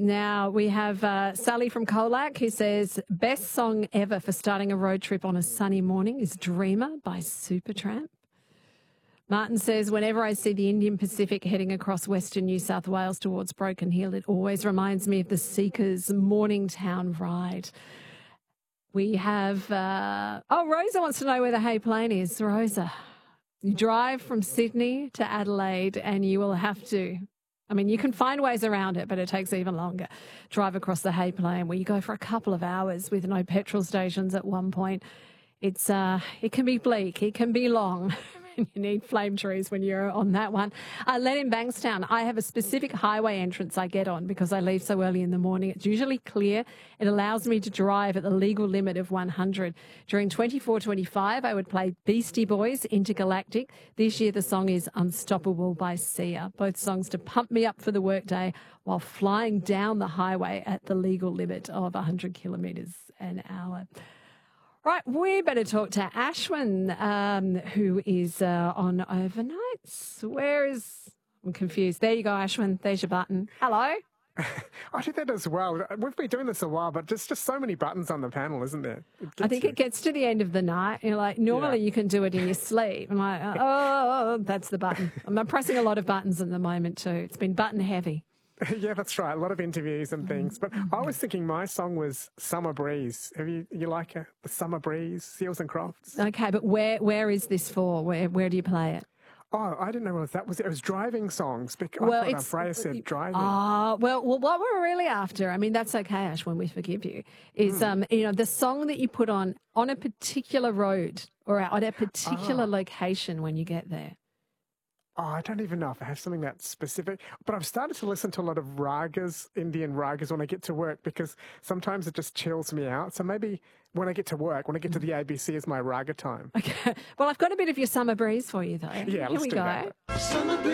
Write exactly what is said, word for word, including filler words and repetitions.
Now, we have uh, Sally from Colac who says, best song ever for starting a road trip on a sunny morning is Dreamer by Supertramp. Martin says, whenever I see the Indian Pacific heading across Western New South Wales towards Broken Hill, it always reminds me of the Seekers' Morningtown ride. We have, uh, oh, Rosa wants to know where the Hay Plain is. Rosa, you drive from Sydney to Adelaide and you will have to, I mean, you can find ways around it, but it takes even longer. Drive across the Hay Plain where you go for a couple of hours with no petrol stations at one point. It's, uh, it can be bleak. It can be long. You need flame trees when you're on that one. Uh, Len in Bankstown, I have a specific highway entrance I get on because I leave so early in the morning. It's usually clear. It allows me to drive at the legal limit of one hundred. During twenty-four twenty-five, I would play Beastie Boys, Intergalactic. This year, the song is Unstoppable by Sia. Both songs to pump me up for the workday while flying down the highway at the legal limit of one hundred kilometres an hour. Right, we better talk to Ashwin, um, who is uh, on overnights. Where is... I'm confused. There you go, Ashwin. There's your button. Hello. I did that as well. We've been doing this a while, but just just so many buttons on the panel, isn't there? I think you. It gets to the end of the night. You're like, normally yeah. you can do it in your sleep. I'm like, oh, that's the button. I'm pressing a lot of buttons at the moment too. It's been button heavy. Yeah, that's right. A lot of interviews and things. But I was thinking my song was Summer Breeze. Have you, you like a, the Summer Breeze, Seals and Crofts? Okay, but where where is this for? Where where do you play it? Oh, I didn't know what that was. It was driving songs. Because well, I thought Freya said driving. Oh, well, well, what we're really after, I mean, that's okay, Ash, when we forgive you, is, mm. um, you know, the song that you put on on a particular road or on a particular oh. location when you get there. Oh, I don't even know if I have something that specific, but I've started to listen to a lot of ragas, Indian ragas, when I get to work because sometimes it just chills me out. So maybe when I get to work, when I get to the A B C, is my raga time. Okay. Well, I've got a bit of your Summer Breeze for you, though. Yeah, Here let's we do go. that. Summer breeze.